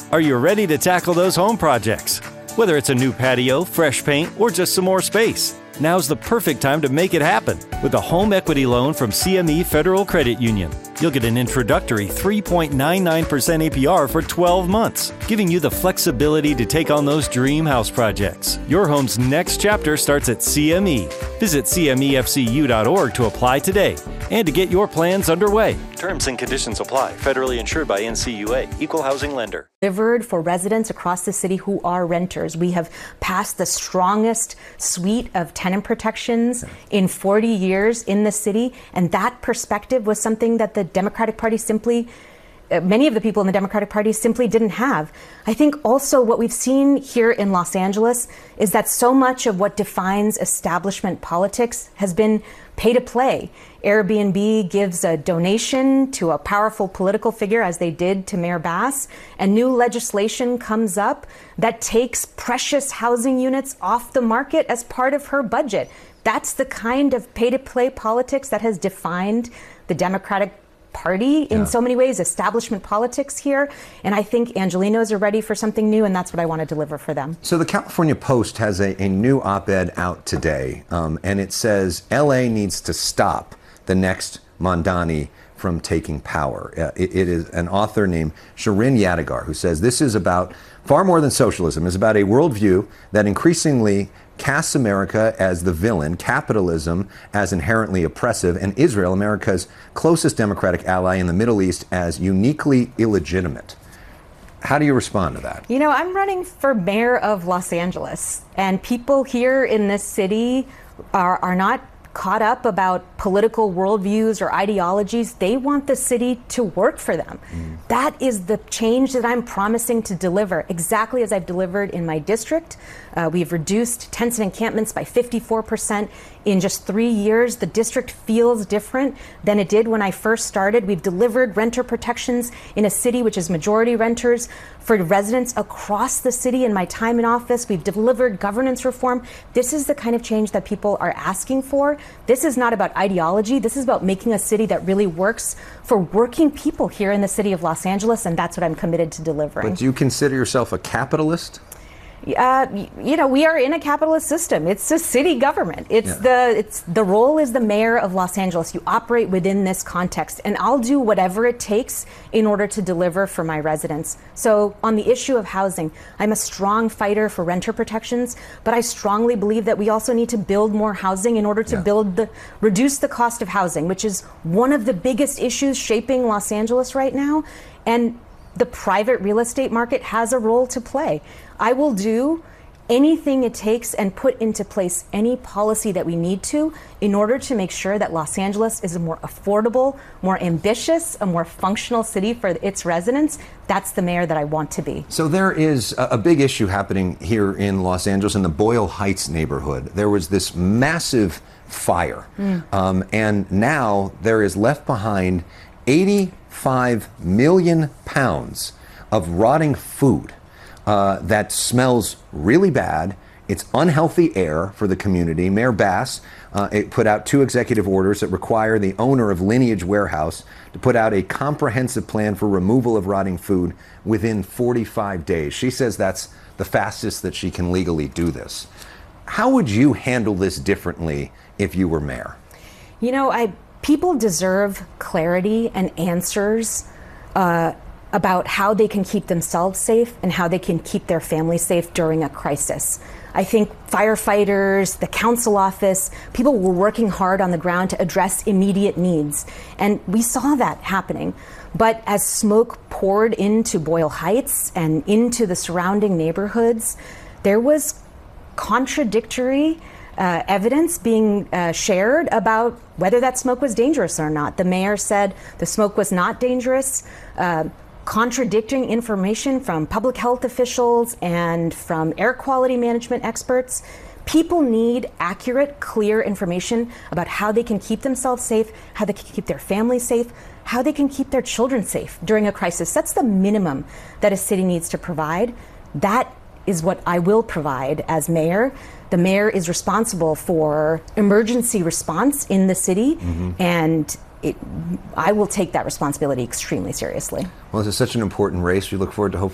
Are you ready to tackle those home projects? Whether it's a new patio, fresh paint, or just some more space, now's the perfect time to make it happen with a home equity loan from CME Federal Credit Union. You'll get an introductory 3.99% APR for 12 months, giving you the flexibility to take on those dream house projects. Your home's next chapter starts at CME. Visit CMEFCU.org to apply today and to get your plans underway. Terms and conditions apply. Federally insured by NCUA. Equal housing lender. Delivered for residents across the city who are renters. We have passed the strongest suite of tenant protections in 40 years in the city, and that perspective was something that the Democratic Party many of the people in the Democratic Party simply didn't have. I think also what we've seen here in Los Angeles is that so much of what defines establishment politics has been pay to play. Airbnb gives a donation to a powerful political figure, as they did to Mayor Bass, and new legislation comes up that takes precious housing units off the market as part of her budget. That's the kind of pay to play politics that has defined the Democratic Party in so many ways, establishment politics here. And I think Angelenos are ready for something new, and that's what I want to deliver for them. So the California Post has a new op-ed out today, and it says LA needs to stop the next Mamdani from taking power. It is an author named Shirin Yadigar who says this is about far more than socialism. It's about a worldview that increasingly casts America as the villain, capitalism as inherently oppressive, and Israel, America's closest democratic ally in the Middle East, as uniquely illegitimate. How do you respond to that? You know, I'm running for mayor of Los Angeles, and people here in this city are not caught up about political worldviews or ideologies. They want the city to work for them. That is the change that I'm promising to deliver, exactly as I've delivered in my district. We've reduced tents and encampments by 54%. In just 3 years, the district feels different than it did when I first started. We've delivered renter protections in a city which is majority renters for residents across the city. In my time in office, we've delivered governance reform. This is the kind of change that people are asking for. This is not about ideology. This is about making a city that really works for working people here in the city of Los Angeles, and that's what I'm committed to delivering. But do you consider yourself a capitalist? You know, we are in a capitalist system. It's a city government. The role is the mayor of Los Angeles. You operate within this context, and I'll do whatever it takes in order to deliver for my residents. So on the issue of housing, I'm a strong fighter for renter protections, but I strongly believe that we also need to build more housing in order to reduce the cost of housing, which is one of the biggest issues shaping Los Angeles right now. And the private real estate market has a role to play. I will do anything it takes and put into place any policy that we need to in order to make sure that Los Angeles is a more affordable, more ambitious, a more functional city for its residents. That's the mayor that I want to be. So there is a big issue happening here in Los Angeles in the Boyle Heights neighborhood. There was this massive fire, and now there is left behind 85 million pounds of rotting food that smells really bad. It's unhealthy air for the community. Mayor Bass put out 2 executive orders that require the owner of Lineage Warehouse to put out a comprehensive plan for removal of rotting food within 45 days. She says that's the fastest that she can legally do this. How would you handle this differently if you were mayor? You know, people deserve clarity and answers about how they can keep themselves safe and how they can keep their family safe during a crisis. I think firefighters, the council office, people were working hard on the ground to address immediate needs. And we saw that happening. But as smoke poured into Boyle Heights and into the surrounding neighborhoods, there was contradictory evidence being shared about whether that smoke was dangerous or not. The mayor said the smoke was not dangerous, contradicting information from public health officials and from air quality management experts. People need accurate, clear information about how they can keep themselves safe, how they can keep their families safe, how they can keep their children safe during a crisis. That's the minimum that a city needs to provide. That is what I will provide as mayor. The mayor is responsible for emergency response in the city, and I will take that responsibility extremely seriously. Well, this is such an important race. We look forward to hopefully